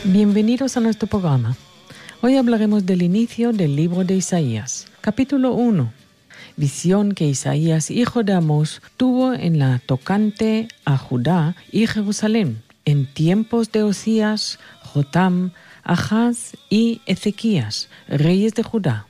Bienvenidos a nuestro programa. Hoy hablaremos del inicio del libro de Isaías, capítulo 1. Visión que Isaías, hijo de Amós, tuvo en la tocante a Judá y Jerusalén, en tiempos de Osías, Jotam, Ahaz y Ezequías, reyes de Judá.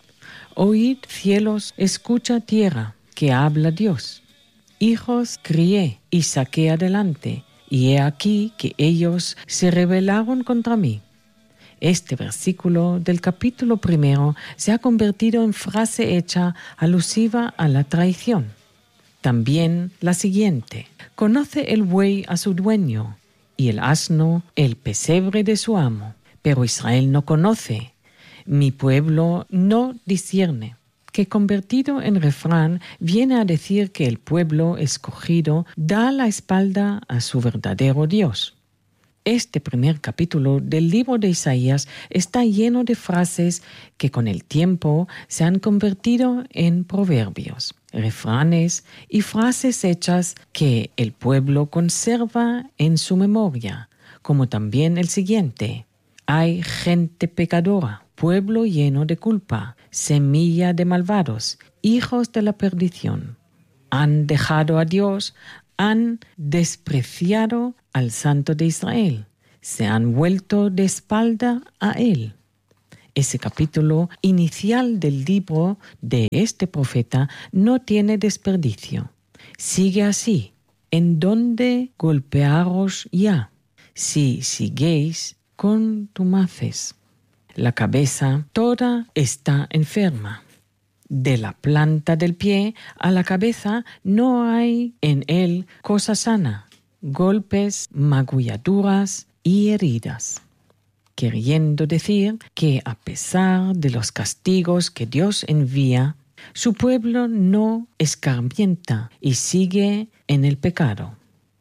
Oíd, cielos, escucha tierra, que habla Dios. Hijos crié y saqué adelante, y he aquí que ellos se rebelaron contra mí. Este versículo del capítulo 1 se ha convertido en frase hecha alusiva a la traición. También la siguiente: conoce el buey a su dueño, y el asno el pesebre de su amo. Pero Israel no conoce, mi pueblo no discierne. Que convertido en refrán viene a decir que el pueblo escogido da la espalda a su verdadero Dios. Este primer capítulo del libro de Isaías está lleno de frases que con el tiempo se han convertido en proverbios, refranes y frases hechas que el pueblo conserva en su memoria, como también el siguiente: hay gente pecadora, pueblo lleno de culpa, semilla de malvados, hijos de la perdición. Han dejado a Dios, han despreciado al Santo de Israel, se han vuelto de espalda a Él. Ese capítulo inicial del libro de este profeta no tiene desperdicio. Sigue así: ¿en dónde golpearos ya? Si siguéis contumaces. La cabeza toda está enferma. De la planta del pie a la cabeza no hay en él cosa sana, golpes, magulladuras y heridas. Queriendo decir que a pesar de los castigos que Dios envía, su pueblo no escarmienta y sigue en el pecado.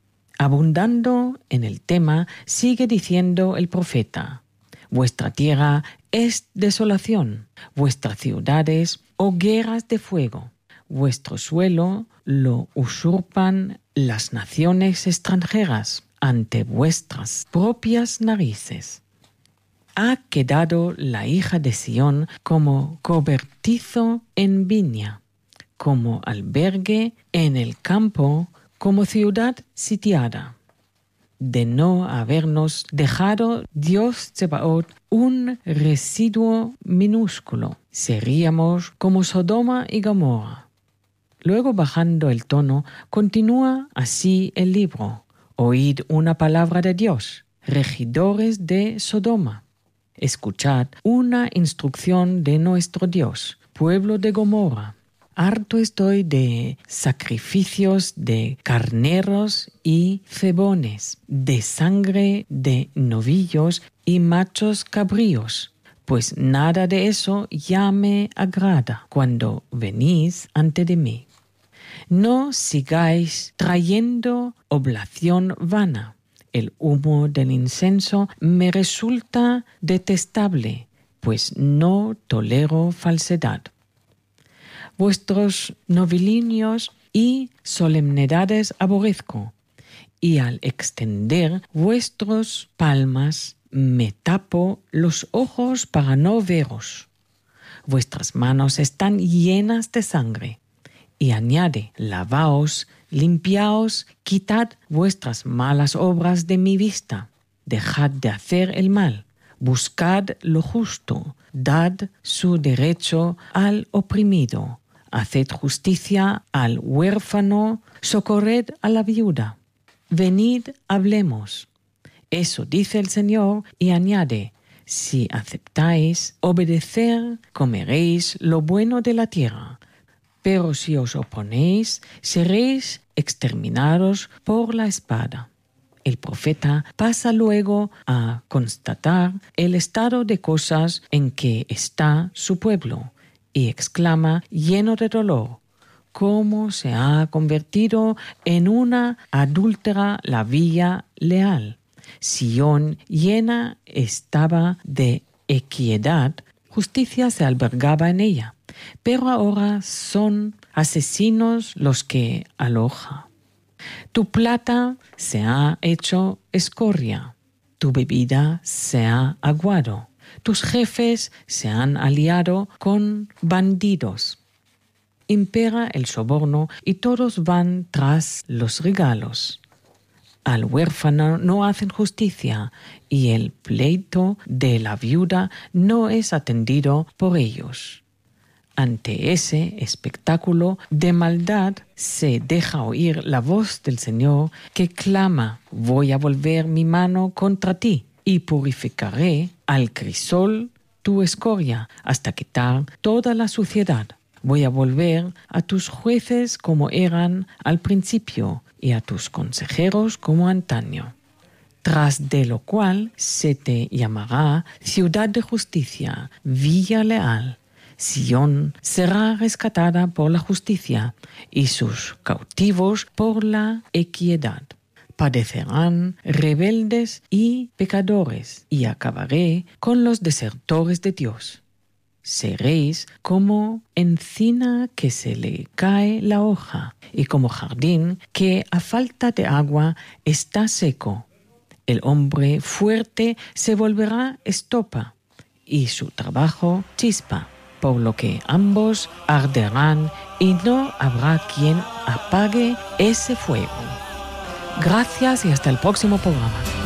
Abundando en el tema, sigue diciendo el profeta: vuestra tierra es desolación, vuestras ciudades hogueras de fuego, vuestro suelo lo usurpan las naciones extranjeras ante vuestras propias narices. Ha quedado la hija de Sión como cobertizo en viña, como albergue en el campo, como ciudad sitiada. De no habernos dejado Dios Tsebaot un residuo minúsculo, seríamos como Sodoma y Gomorra. Luego, bajando el tono, continúa así el libro: oíd una palabra de Dios, regidores de Sodoma. Escuchad una instrucción de nuestro Dios, pueblo de Gomorra. Harto estoy de sacrificios de carneros y cebones, de sangre de novillos y machos cabríos, pues nada de eso ya me agrada cuando venís ante de mí. No sigáis trayendo oblación vana. El humo del incienso me resulta detestable, pues no tolero falsedad. Vuestros novilinios y solemnidades aborrezco, y al extender vuestros palmas me tapo los ojos para no veros. Vuestras manos están llenas de sangre. Y añade: lavaos, limpiaos, quitad vuestras malas obras de mi vista. Dejad de hacer el mal, buscad lo justo, dad su derecho al oprimido. Haced justicia al huérfano, socorred a la viuda. Venid, hablemos. Eso dice el Señor, y añade: si aceptáis obedecer, comeréis lo bueno de la tierra. Pero si os oponéis, seréis exterminados por la espada. El profeta pasa luego a constatar el estado de cosas en que está su pueblo, y exclama, lleno de dolor: cómo se ha convertido en una adúltera la villa leal. Sión llena estaba de equidad, justicia se albergaba en ella, pero ahora son asesinos los que aloja. Tu plata se ha hecho escoria, tu bebida se ha aguado. Tus jefes se han aliado con bandidos. Impera el soborno y todos van tras los regalos. Al huérfano no hacen justicia y el pleito de la viuda no es atendido por ellos. Ante ese espectáculo de maldad se deja oír la voz del Señor que clama: voy a volver mi mano contra ti y purificaré al crisol tu escoria hasta quitar toda la suciedad. Voy a volver a tus jueces como eran al principio y a tus consejeros como antaño. Tras de lo cual se te llamará ciudad de justicia, villa leal. Sión será rescatada por la justicia y sus cautivos por la equidad. Padecerán rebeldes y pecadores, y acabaré con los desertores de Dios. Seréis como encina que se le cae la hoja, y como jardín que a falta de agua está seco. El hombre fuerte se volverá estopa, y su trabajo chispa, por lo que ambos arderán y no habrá quien apague ese fuego. Gracias y hasta el próximo programa.